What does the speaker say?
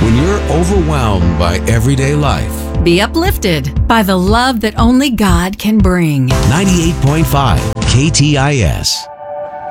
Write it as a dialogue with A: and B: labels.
A: When you're overwhelmed by everyday life.
B: Be uplifted by the love that only God can bring.
A: 98.5 KTIS.